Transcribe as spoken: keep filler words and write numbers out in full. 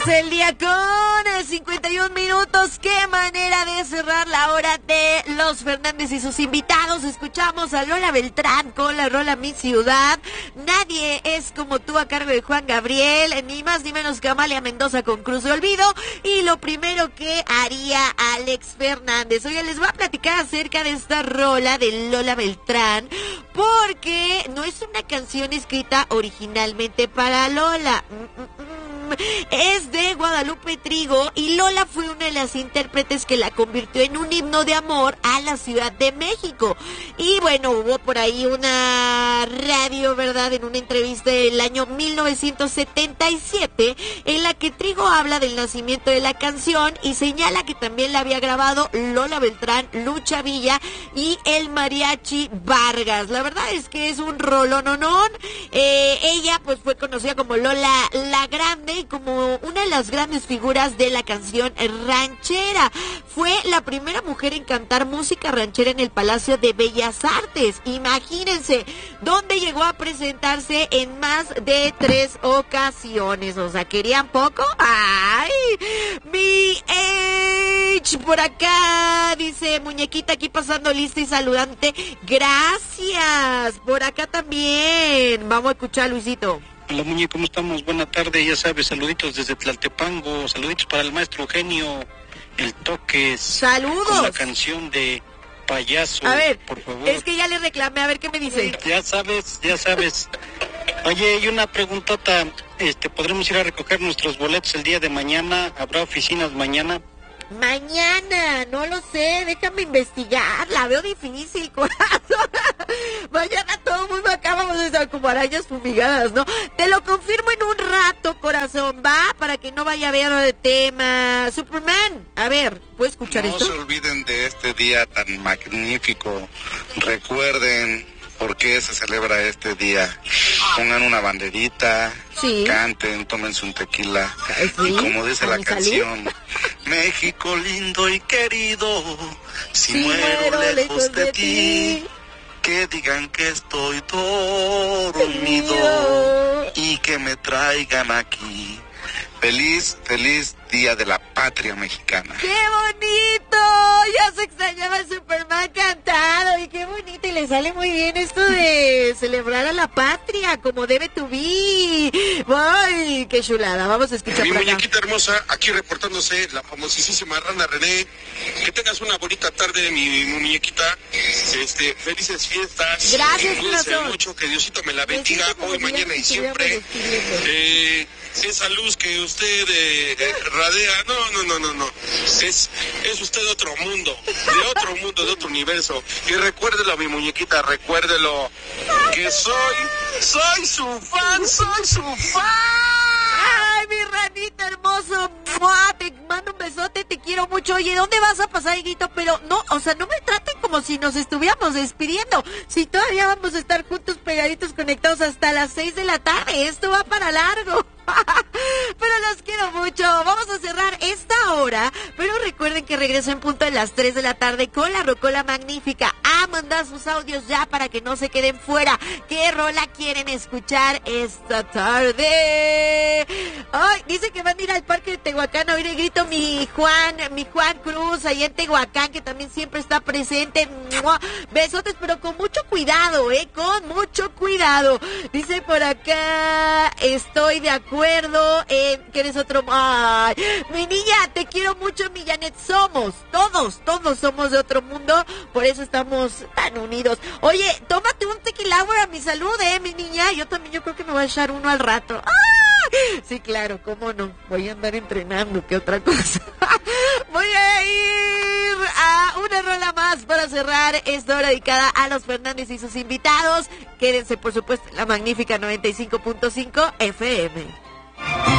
doce del día con cincuenta y un minutos. Qué manera de cerrar la hora de Los Fernández y sus invitados. Escuchamos a Lola Beltrán con la rola Mi Ciudad. Nadie es como tú, a cargo de Juan Gabriel. Ni más ni menos que Amalia Mendoza con Cruz de Olvido. Y lo primero que haría Alex Fernández. Oye, les voy a platicar acerca de esta rola de Lola Beltrán, porque no es una canción escrita originalmente para Lola. Mm, mm, mm. Es de Guadalupe Trigo y Lola fue una de las intérpretes que la convirtió en un himno de amor a la Ciudad de México. Y bueno, hubo por ahí una radio, ¿verdad?, en una entrevista del año mil novecientos setenta y siete en la que Trigo habla del nacimiento de la canción y señala que también la había grabado Lola Beltrán, Lucha Villa y el Mariachi Vargas. La verdad es que es un rolononón. Eh, ella pues fue conocida como Lola la Grande y como una de las grandes figuras de la canción ranchera. Fue la primera mujer en cantar música ranchera en el Palacio de Bellas Artes. Imagínense, donde llegó a presentarse en más de tres ocasiones. O sea, ¿querían poco? ¡Ay! Mi age por acá, dice Muñequita, aquí pasando lista y saludante. Gracias. Por acá también. Vamos a escuchar a Luisito. Hola, Muñe, ¿cómo estamos? Buena tarde, ya sabes, saluditos desde Tlaltepango, saluditos para el maestro Eugenio, el Toques. ¡Saludos! Con la canción de Payaso, a ver, por favor. Es que ya le reclamé, a ver qué me dice. Ya sabes, ya sabes. Oye, y una preguntota, este, ¿podremos ir a recoger nuestros boletos el día de mañana? ¿Habrá oficinas mañana? Mañana, no lo sé, déjame investigar, la veo difícil, corazón. Mañana todo el mundo acá vamos a estar como arañas fumigadas, ¿no? Te lo confirmo en un rato, corazón, ¿va? Para que no vaya a ver el tema. Superman, a ver, ¿puedo escuchar no esto? No se olviden de este día tan magnífico. Recuerden por qué se celebra este día. Pongan una banderita, sí, canten, tómense un tequila. ¿Sí? Y como dice la canción, salud. México lindo y querido, si, si muero, muero lejos, lejos de, de ti, ti, que digan que estoy dormido y que me traigan aquí. Feliz, feliz Día de la Patria Mexicana. ¡Qué bonito! Ya se extrañaba el Superman cantado y qué bonito. Y le sale muy bien esto de celebrar a la patria como debe to be. ¡Ay, qué chulada! Vamos a escuchar. Mi muñequita hermosa, aquí reportándose la famosísima Rana René. Que tengas una bonita tarde, mi, mi muñequita. Este, felices fiestas. Gracias, Cuídense mucho, que Diosito me la bendiga hoy, mañana y siempre. Eh, esa luz que usted eh, eh, radea, no, no, no, no, no. Es, es usted otro mundo, de otro mundo, de otro universo. Y recuérdelo, mi muñequita, recuérdelo, que soy, soy su fan, soy su fan. ¡Ay, mi ranita hermoso! ¡Mua! Te mando un besote, te quiero mucho. Oye, ¿dónde vas a pasar, higuito? Pero no, o sea, no me traten como si nos estuviéramos despidiendo. Si todavía vamos a estar juntos, pegaditos, conectados hasta las seis de la tarde. Esto va para largo. Pero los quiero mucho. Vamos a cerrar esta hora, pero recuerden que regreso en punto de las tres de la tarde con la Rocola Magnífica. A mandar sus audios ya para que no se queden fuera. ¿Qué rola quieren escuchar esta tarde? Ay, dice que van a ir al parque de Tehuacán a oír el grito mi Juan, mi Juan Cruz, allá en Tehuacán, que también siempre está presente. ¡Mua! Besotes, pero con mucho cuidado, eh, con mucho cuidado. Dice por acá, estoy de acuerdo. Acuerdo, eh, que eres otro. Ay, mi niña, te quiero mucho, mi Janet. Somos, todos, todos somos de otro mundo, por eso estamos tan unidos. Oye, tómate un tequila a mi salud, eh, mi niña. Yo también, yo creo que me voy a echar uno al rato. ¡Ah! Sí, claro, cómo no. Voy a andar entrenando, ¿qué otra cosa? Voy a ir a una rola más para cerrar esta hora dedicada a los Fernández y sus invitados. Quédense, por supuesto, en la magnífica noventa y cinco punto cinco F M.